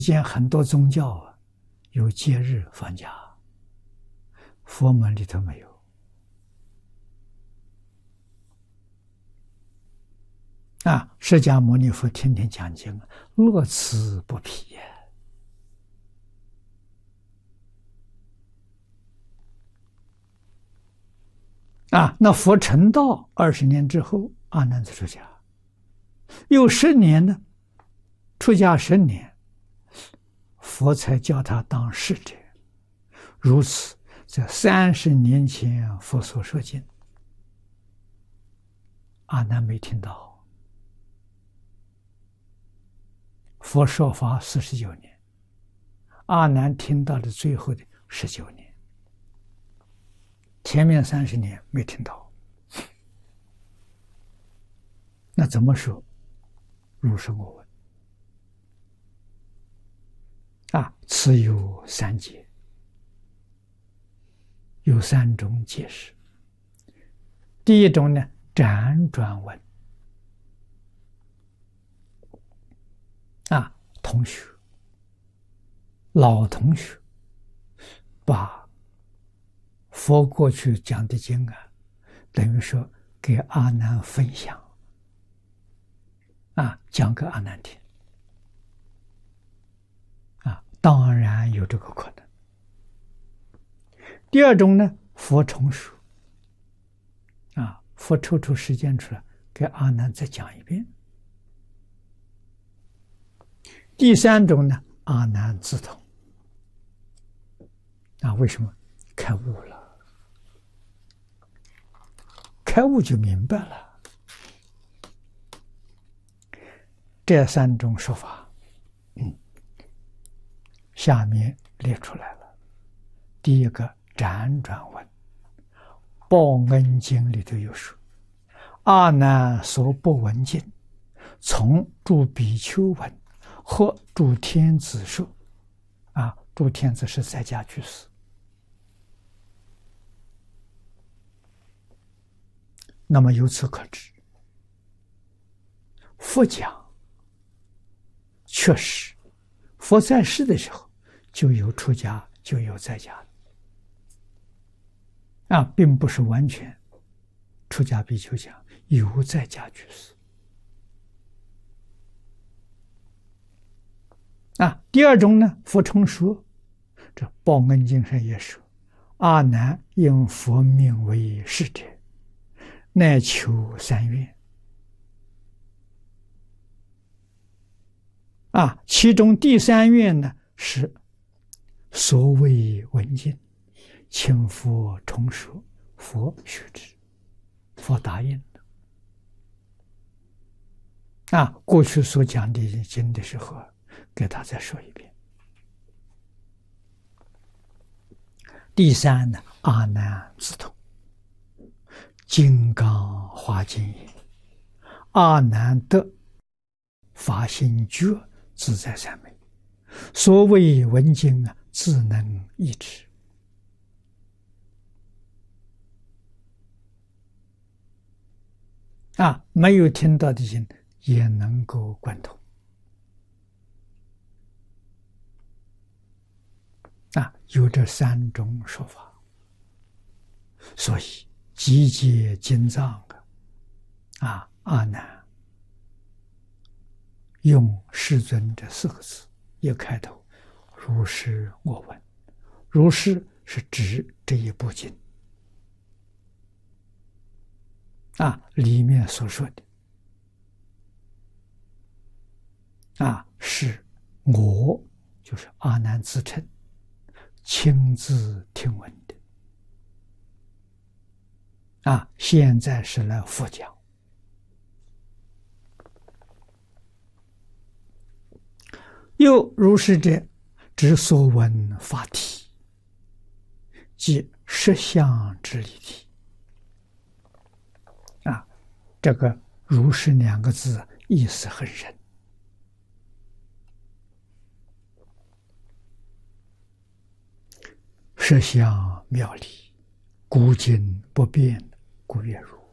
见很多宗教啊，有节日放假，佛门里头没有。释迦牟尼佛天天讲经，乐此不疲呀。那佛成道20年之后，阿难才出家，又10年呢，出家10年，佛才叫他当侍者。如此，在30年前佛所说经，阿难没听到。佛说法49年，阿难听到的最后的19年，前面30年没听到。那怎么说？如是我闻。此有3解，有3种解释。第一种呢，辗转闻。同学，老同学，把佛过去讲的经等于说给阿难分享，讲给阿难听，当然有这个可能。第二种呢，佛重述，佛抽出时间出来给阿难再讲一遍。第3种呢，阿难自通。为什么？开悟了，开悟就明白了。这3种说法，下面列出来了。第一个，辗转闻，《报恩经》里头有说：阿难所不闻经，从诸比丘闻，或诸天子说。诸天子是在家居士。那么由此可知，佛讲确实，佛在世的时候就有出家，就有在家的，并不是完全出家比丘讲，有在家居士。第二种呢，佛重说，这《报恩经》上也说：阿难应佛命为侍者，乃求3愿。其中第3愿呢，是所谓闻经，请佛重说，佛许之，佛答应的。过去所讲的经的时候，给他再说一遍。第3呢，阿难自通，金刚华经也。阿难得法心觉自在三昧，所谓闻经自能益之。没有听到的经也能够贯通。有这3种说法，所以集结经藏阿难用世尊这4个字一开头，如是我闻。如是是指这一部经里面所说的是我，就是阿难自称亲自听闻的。现在是来佛讲。又如是者，指所闻法体，即实相之理体。这个如是2个字意思很深。实相妙理，古今不变，故曰如。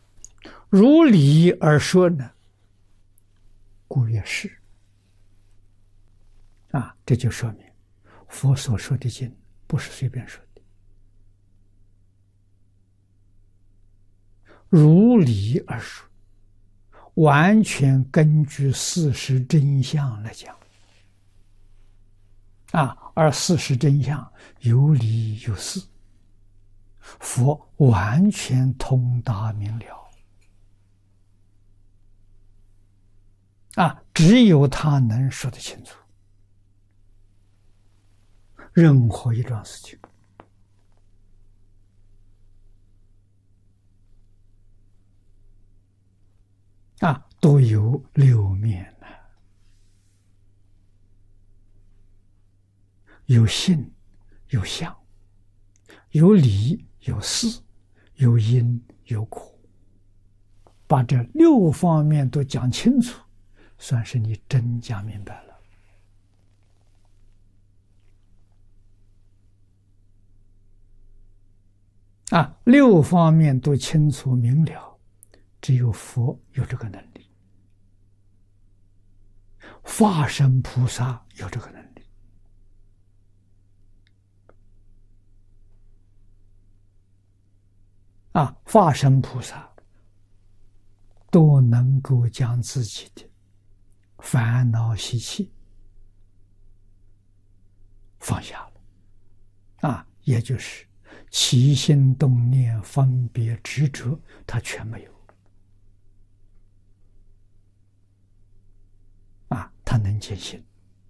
如理而说呢，故曰是。 这就说明佛所说的经不是随便说的，如理而说，完全根据事实真相来讲。而事实真相有理有事，佛完全通达明了。只有他能说得清楚。任何一桩事情，都有六面的，有性有相，有理有事，有因有果，把这六方面都讲清楚，算是你真讲明白了。六方面都清楚明了，只有佛有这个能力，法身菩萨有这个能力。法身菩萨都能够将自己的烦恼习气放下了，也就是起心动念、分别执着，他全没有。他能见性，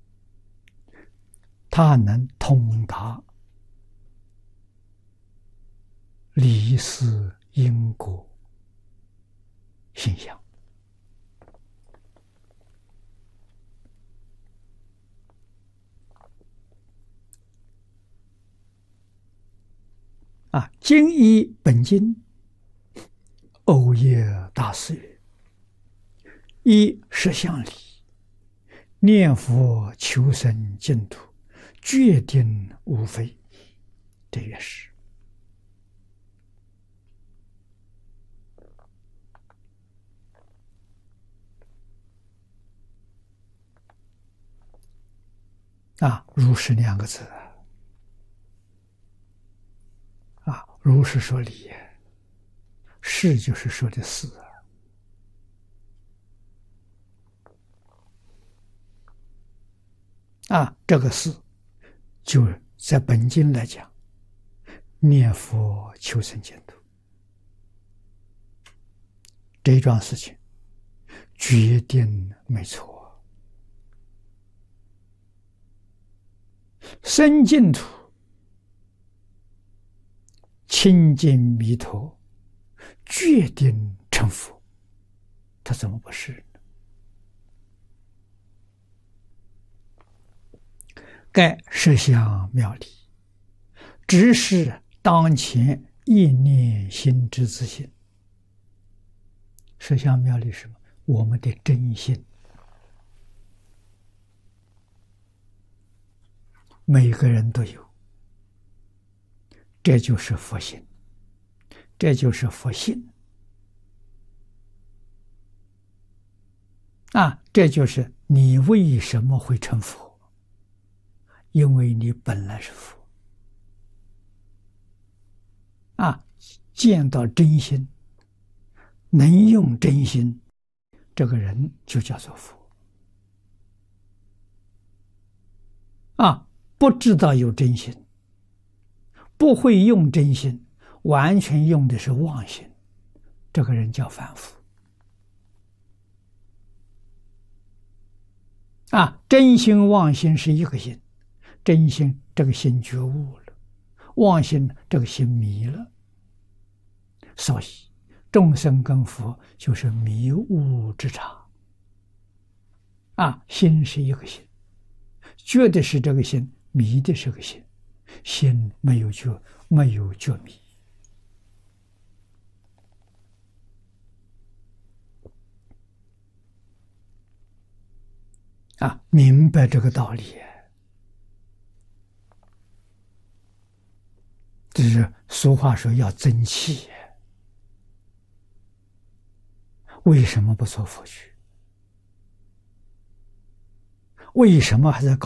他能通达理事因果现象。经依本经，欧耶大师曰：依实相理，念佛求生净土，决定无非。这也是如是两个字。如是说理，是就是说的事。这个事就在本经来讲，念佛求生净土这一桩事情决定没错。生净土亲近弥陀，决定成佛，他怎么不是呢？盖实相妙理，只是当前一念心之自性。实相妙理是什么？我们的真心，每个人都有。这就是佛心，这就是佛性。这就是你为什么会成佛，因为你本来是佛。见到真心，能用真心，这个人就叫做佛。不知道有真心，不会用真心，完全用的是妄心，这个人叫凡夫。真心妄心是一个心，真心这个心觉悟了，妄心这个心迷了。所以众生跟佛就是迷悟之差。心是一个心，觉的是这个心，迷的是个心，心没有觉迷。明白这个道理，就是俗话说要争气。为什么不做佛学？为什么还在搞